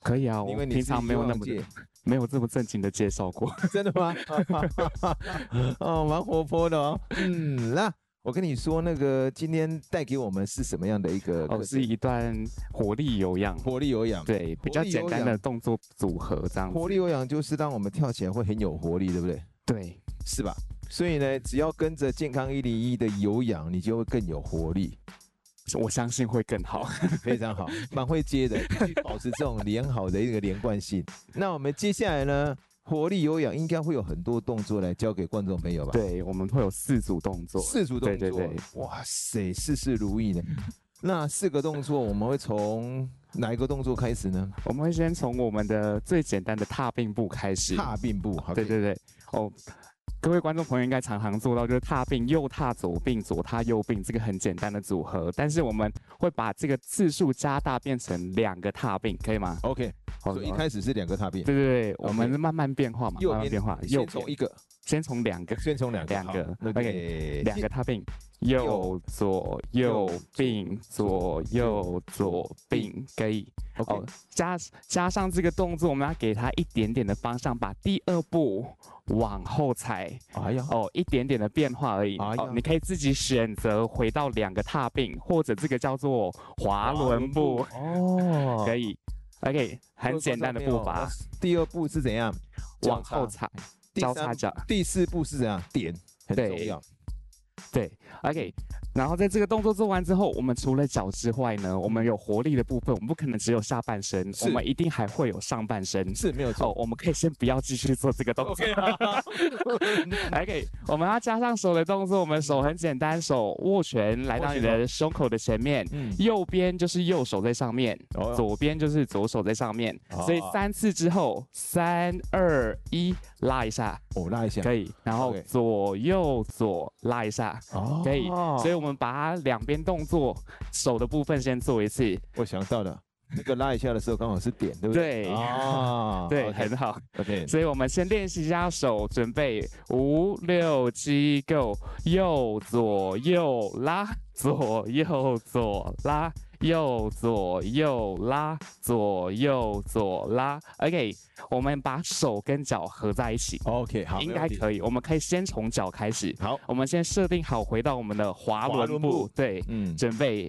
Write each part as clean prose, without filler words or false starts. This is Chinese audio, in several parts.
可以啊， 因为你我平常没有那么是游泳界没有这么正经的介绍过。 真的吗？哦，蛮活泼的哦。那我跟你说，那个今天带给我们是什么样的一个课程？ 是一段活力有氧， 活力有氧。 对，比较简单的动作组合这样子。 活力有氧就是让我们跳起来会很有活力，对不对？ 对， 是吧？所以呢，只要跟着健康101的有氧，你就会更有活力。 我相信会更好。 非常好，蛮会接的，继续保持这种良好的一个连贯性。那我们接下来呢，活力有氧应该会有很多动作来教给观众朋友吧？ 对，我们会有4组动作。 4组动作， 对， 哇塞，事事如意呢。那4个动作，我们会从哪一个动作开始呢？ 我们会先从我们的最简单的踏并步开始。 踏并步， 对。各位观众朋友应该常常做到，就是踏并，右踏左并，左踏右并，这个很简单的组合。但是我们会把这个次数加大，变成2个踏并，可以吗 ？OK， 所以一开始是2个踏并。 对，我们是慢慢变化嘛，慢慢变化。 先从1个， 先从2个， 先从2 个。 OK， 2个踏并，右左右并，左右左并，可以。加上这个动作，我们要给它一点点的方向，把第2步往后踩。一点点的变化而已。你可以自己选择回到2个踏并，或者这个叫做滑轮步。可以。OK， 很简单的步伐。 第2步是怎样？ 往后踩，交叉脚。 第4步是怎样？点，很重要。 对 ，OK， 然后在这个动作做完之后，我们除了脚之外呢，我们有活力的部分，我们不可能只有下半身，我们一定还会有上半身， 是没有错。 我们可以先不要继续做这个动作。OK， 我们要加上手的动作，我们手很简单，手握拳来到你的胸口的前面，右边就是右手在上面，左边就是左手在上面，所以3次之后，3、2、1，拉一下， 拉一下， 可以，然后左右左拉一下。可以，所以我们把2边动作手的部分先做一次。 我想到了，那个拉一下的时候刚好是点，对不对？ 对，很好。 OK， 所以我们先练习一下手，准备5、6、7 ，Go， 右左右拉，左右左拉，右左右拉，左右左拉。OK， 我们把手跟脚合在一起。 OK， 好， 应该可以。我们可以先从脚开始。 好， 我们先设定好，回到我们的滑轮步。对，准备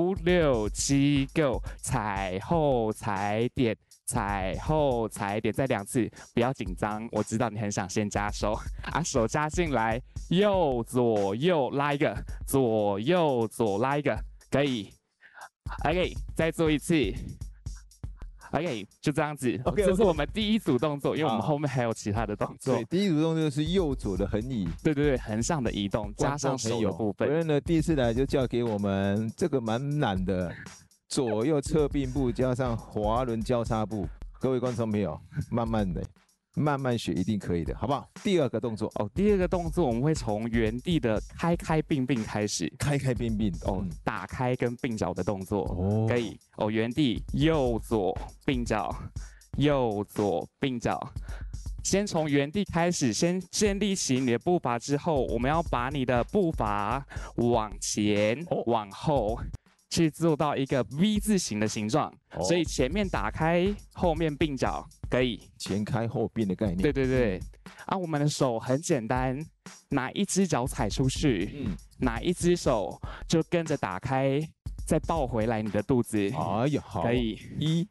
5、6、7 ，Go， 踩后踩点，踩后踩点，再2次，不要紧张。我知道你很想先加手，手加进来，右左右拉一个，左右左拉一个，可以。OK， 再做一次。OK， 就这样子。这是我们第1组动作，因为我们后面还有其他的动作。 对，第1组动作是右左的横移。 对，横向的移动，加上手的部分。 我呢第1次来就教给我们这个蛮难的左右侧并步加上滑轮交叉步。各位观众朋友，慢慢的。慢慢学一定可以的，好不好？第2个动作第2个动作我们会从原地的开并并开始， 开并并打开跟并脚的动作可以原地右左并脚，右左并脚，先从原地开始，先建立起你的步伐之后，我们要把你的步伐往前往后。去做到一个 V 字形的形状，所以前面打开，后面并脚，可以前开后并的概念。 对，我们的手很简单，哪一只脚踩出去，哪一只手就跟着打开，再抱回来你的肚子。 好， 可以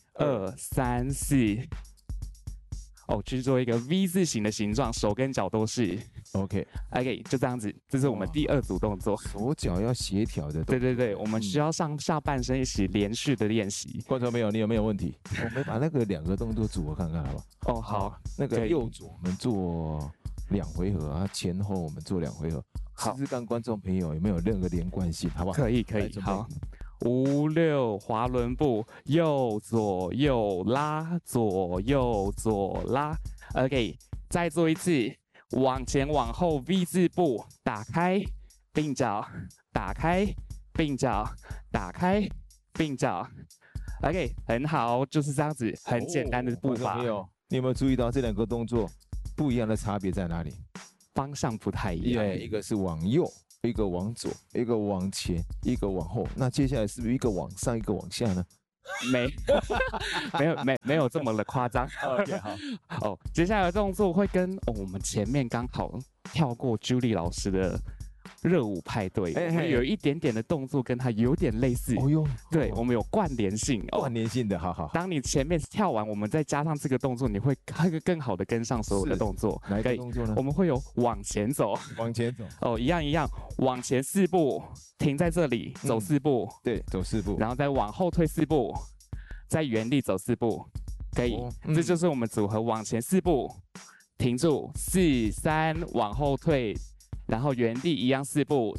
1、2、3、4。去做一个 V 字形的形状，手跟脚都是。OK， 就这样子，这是我们第2组动作。 手脚要协调的。 对，我们需要上下半身一起连续的练习。 观众朋友，你有没有问题？我们把那个2个动作组合看看，好不好？ 好。 那个右左我们做2回合啊，前后我们做2回合。试试看观众朋友有没有任何连贯性，好不好？ 可以，好。5、6滑轮步，右左右拉，左右左拉。OK， 再做一次，往前往后 V 字步，打开并脚，打开并脚，打开并脚。OK， 很好，就是这样子，很简单的步伐。 你有没有注意到这2个动作不一样的差别在哪里？ 方向不太一样， 一个是往右。一个往左，一个往前，一个往后。那接下来是不是一个往上，一个往下呢？ 没有这么的夸张。 OK， 好。 哦，接下来的动作会跟我们前面刚好跳过 Julie 老师的热舞派对，有一点点的动作跟它有点类似。 哦哟， 对，我们有关联性。 关联性的，好。 当你前面跳完，我们再加上这个动作，你会更好的跟上所有的动作。 哪一个动作呢？ 我们会有往前走。 往前走。 哦，一样，往前4步，停在这里，走4步。 对，走4步， 然后再往后退4步，在原地走4步，可以。这就是我们组合往前4步，停住，4、3，往后退。然后原地一样4步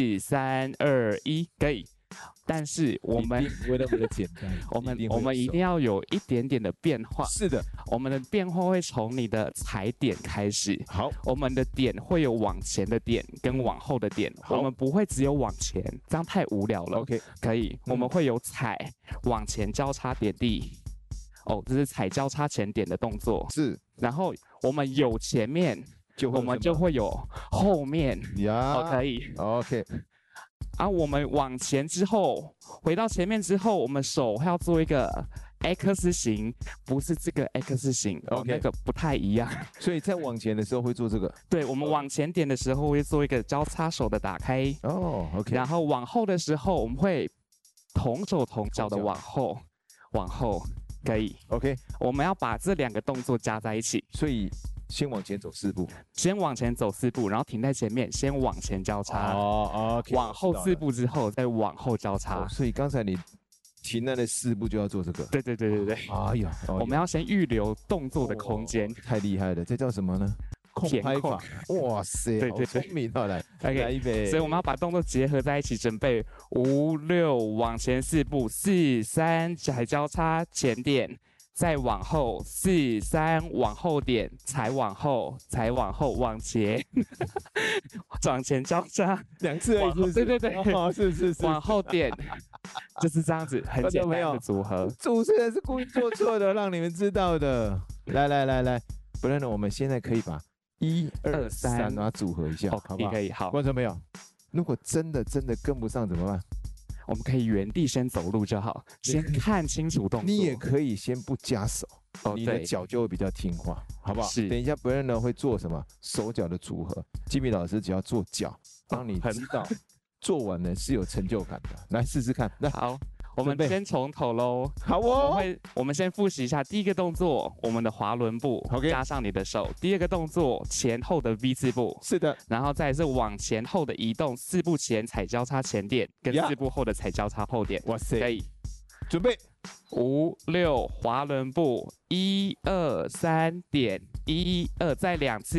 ，4、3、2、1，可以。但是我们不会那么的简单， 我们一定要有一点点的变化。 是的， 我们的变化会从你的踩点开始。 好， 我们的点会有往前的点跟往后的点，我们不会只有往前，这样太无聊了。 OK， 可以，我们会有踩、往前交叉点地。哦，这是踩交叉前点的动作。 是， 然后我们有前面。我们就会有后面呀， 可以 ，OK。 我们往前之后，回到前面之后，我们手要做一个 X 型，不是这个 X 型，OK，那个不太一样。 所以在往前的时候会做这个。 对，我们往前点的时候会做一个交叉手的打开。 哦 ，OK。 然后往后的时候，我们会同手同脚的往后，可以 ，OK。 我们要把这2个动作加在一起， 所以。先往前走4步， 先往前走4步，然后停在前面，先往前交叉。 哦 ，OK。 往后4步之后，再往后交叉。 所以刚才你停在那4步就要做这个。 对。 哎呀， 我们要先预留动作的空间。 太厉害了，这叫什么呢？控拍法。哇塞， 对， 聪明啊！来 ，OK。所以我们要把动作结合在一起，准备5、6，往前4步，4、3，踩交叉前点。再往后4、3，往后点，踩往后，往前，往前交叉 2次而已。 对， 是， 往后点，就是这样子，很简单的组合。 主持人是故意做错的，让你们知道的。来，不然呢，我们现在可以把1、2、3把它组合一下，好不好？ 可以，好。 观众朋友，如果真的跟不上怎么办？ 我们可以原地先走路就好，先看清楚动作。 你也可以先不加手，你的脚就会比较听话，好不好？ 是。 等一下Brandon会做什么手脚的组合，Jimmy老师只要做脚，让你知道做完了是有成就感的。来试试看。 好，我们先从头喽。 好哦。 我们先复习一下第一个动作，我们的滑轮步，加上你的手。第二个动作，前后的 V 字步。 是的。 然后再是往前后的移动，4步前踩交叉前点，跟4步后的踩交叉后点。 哇塞， 可以。 准备 5、6，滑轮步，1、2、3点，1、2，再2次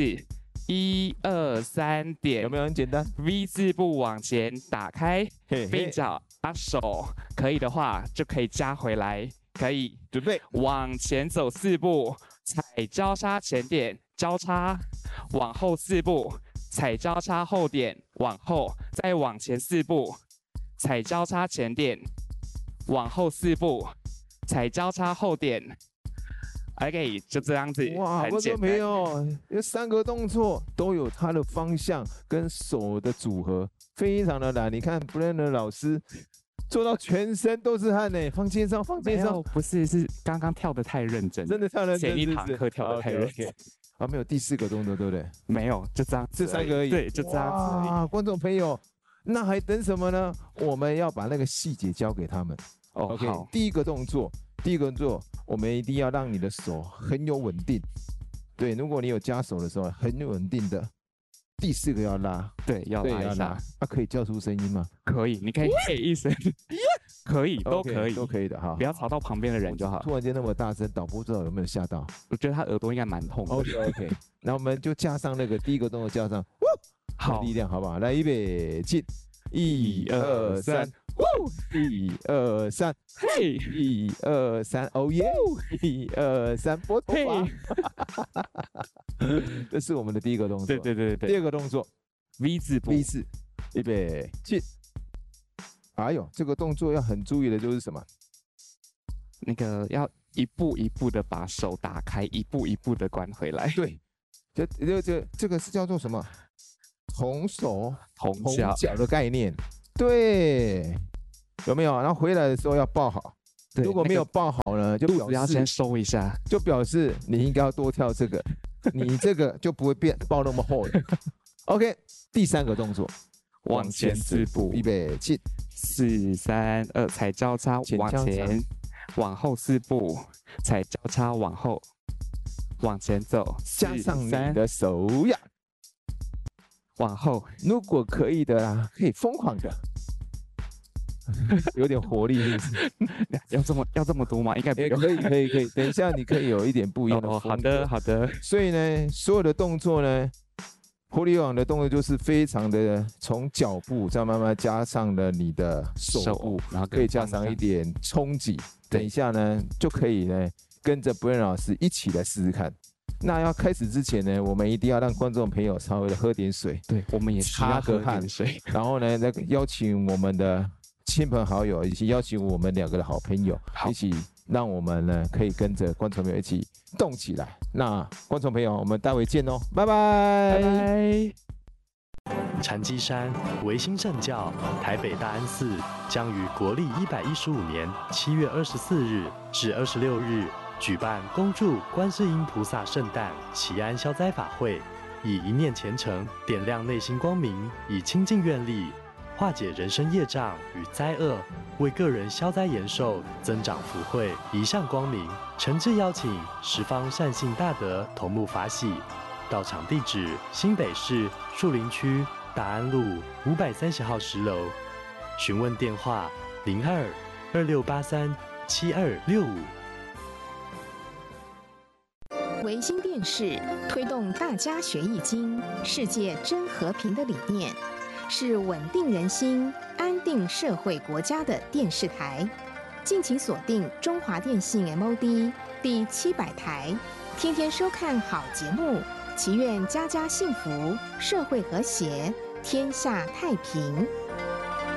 ，1、2、3点。 有没有很简单 ？V 字步往前打开，并脚。手可以的话就可以加回来，可以准备往前走4步，踩交叉前点交叉，往后4步，踩交叉后点往后，再往前4步，踩交叉前点，往后4步，踩交叉后点。OK， 就这样子。 哇，观众朋友，这3个动作都有它的方向跟手的组合，非常的难。你看 Brandon 老师做到全身都是汗呢，放轻松， 不是刚刚跳得太认真， 真的太认真。 前一堂课跳得太认真。 没有第4个动作，对不对？ 没有，就这样， 这3个而已。 对，就这样子而已。 观众朋友，那还等什么呢？我们要把那个细节交给他们。OK， 第一个动作，我们一定要让你的手很有稳定。对，如果你有加手的时候，很有稳定的。第4个要拉， 对，要拉一下。 可以叫出声音吗？ 可以，你可以嘿一声，可以，都可以的哈， 不要吵到旁边的人就好。 突然间那么大声，导播不知道有没有吓到？ 我觉得他耳朵应该蛮痛的。 OK， 那我们就加上那个第一个动作，加上好力量，好不好？来，预备进，1、2、3。1、2、3， 嘿 ！1、2、3，哦耶！1、2、3，拨头发。这是我们的第一个动作。 对。 第2个动作 ，V 字步。 预备进。哎呦，这个动作要很注意的就是什么？ 那个要一步一步的把手打开，一步一步的关回来。 对，这个是叫做什么？同手同脚的概念。对，有没有？然后回来的时候要抱好， 如果没有抱好呢，就肚表示子要先收一下， 就表示你应该要多跳这个，你这个就不会抱那么厚了。OK， 第3个动作， 往前4步， 预备起 ，4、3、2，踩交叉往前，往后4步，踩交叉往后，往前走， 加上你的手呀， 往后， 如果可以的啦，可以疯狂的。有点活力是不是？ 要这么多吗？应该不用。 可以。等一下你可以有一点不一样的风格。 好的。 所以呢，所有的动作呢，活力有氧的动作就是非常的从脚步再慢慢加上了你的手部，然后可以加上一点冲击。等一下呢，就可以呢跟着Brian老师一起来试试看。那要开始之前呢，我们一定要让观众朋友稍微的喝点水， 对，我们也擦个汗水，然后呢，邀请我们的亲朋好友，以及邀请我们2个的好朋友，一起让我们呢可以跟着观众朋友一起动起来。那观众朋友，我们待会见哦，拜拜。 拜拜。 禅机山维新正教台北大安寺将于国历115年7月24日至26日举办恭祝观世音菩萨圣诞祈安消灾法会，以一念虔诚点亮内心光明，以清净愿力化解人生业障与灾厄，为个人消灾延寿，增长福慧，一向光明。诚挚邀请十方善信大德同沐法喜。到场地址：新北市树林区大安路530号10楼。询问电话：02-2683-7265。 维新电视推动大家学易经、世界真和平的理念，是稳定人心、安定社会国家的电视台。敬请锁定中华电信 MOD 第700台，天天收看好节目，祈愿家家幸福，社会和谐，天下太平。